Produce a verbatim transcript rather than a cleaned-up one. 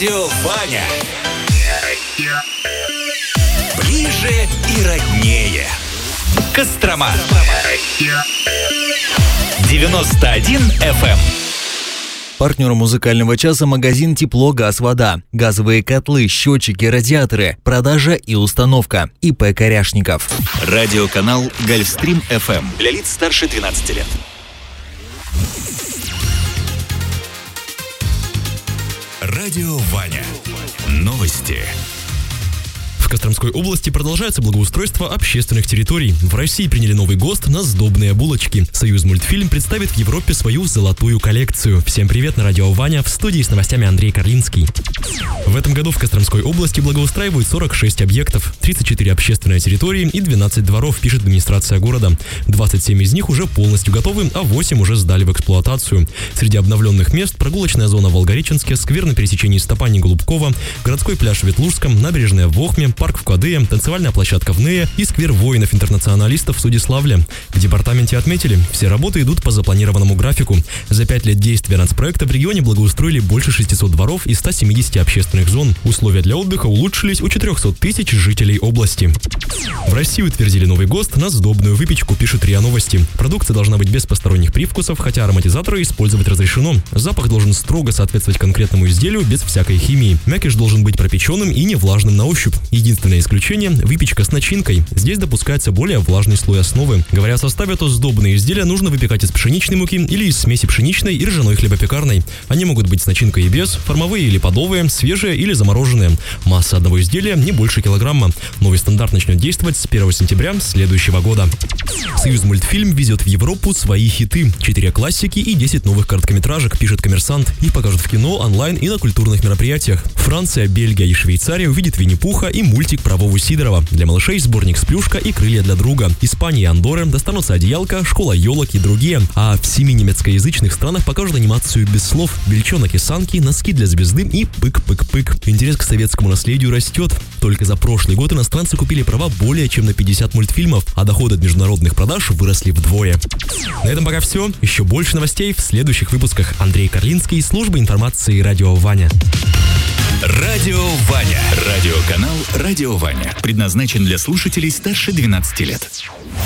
Радио Ваня. Ближе и роднее. Кострома. девяносто один эф эм. Партнер музыкального часа — магазин «Тепло, газ, вода». Газовые котлы, счетчики, радиаторы. Продажа и установка. ИП Коряшников. Радиоканал Гольфстрим эф эм. Для лиц старше двенадцати лет. Радио Ваня. Новости. В Костромской области продолжается благоустройство общественных территорий. В России приняли новый ГОСТ на сдобные булочки. Союзмультфильм представит в Европе свою золотую коллекцию. Всем привет, на радио Ваня, в студии с новостями Андрей Карлинский. В этом году в Костромской области благоустраивают сорок шесть объектов, тридцать четыре общественные территории и двенадцать дворов, пишет администрация города. двадцать семь из них уже полностью готовы, а восемь уже сдали в эксплуатацию. Среди обновленных мест прогулочная зона в Волгореченске, сквер на пересечении Стопани-Голубкова, городской пляж в Ветлужском, набережная в Вохме, парк в Кадые, танцевальная площадка в Нее и сквер воинов-интернационалистов в Судиславле. В департаменте отметили, все работы идут по запланированному графику. За пять лет действия нацпроекта в регионе благоустроили больше шестисот дворов и ста семидесяти общественных зон. Условия для отдыха улучшились у четырехсот тысяч жителей области. В России утвердили новый ГОСТ на сдобную выпечку, пишут РИА Новости. Продукция должна быть без посторонних привкусов, хотя ароматизаторы использовать разрешено. Запах должен строго соответствовать конкретному изделию, без всякой химии. Мякиш должен быть пропеченным и не влажным на ощупь. Единственное исключение – выпечка с начинкой. Здесь допускается более влажный слой основы. Говоря о составе, то сдобные изделия нужно выпекать из пшеничной муки или из смеси пшеничной и ржаной хлебопекарной. Они могут быть с начинкой и без, формовые или подовые, свежие или замороженные. Масса одного изделия не больше килограмма. Новый стандарт начнет действовать с первого сентября следующего года. Союзмультфильм везет в Европу свои хиты. Четыре классики и десять новых короткометражек, пишет «Коммерсант». Их покажут в кино, онлайн и на культурных мероприятиях. Франция, Бельгия и Швейцария увидят Винни-Пуха и мультик про Вову Сидорова. Для малышей сборник «Сплюшка» и «Крылья для друга». Испания и Андорры достанутся «Одеялка», «Школа елок» и другие. А в семи немецкоязычных странах покажут анимацию без слов: «Бельчонок и санки», «Носки для звезды» и «Пык-пык-пык». Интерес к советскому наследию растет. Только за прошлый год иностранцы купили права более чем на пятьдесят мультфильмов, а доходы от международных продаж выросли вдвое. На этом пока все. Еще больше новостей в следующих выпусках. Андрей Карлинский, служба информации «Радио Ваня». Радио Ваня. Радиоканал Радио Ваня. Предназначен для слушателей старше двенадцати лет.